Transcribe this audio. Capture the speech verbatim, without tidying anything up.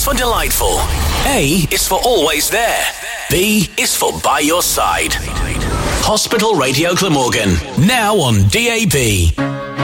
for delightful. A is for always there. B is for by your side. Hospital Radio Glamorgan, now on D A B.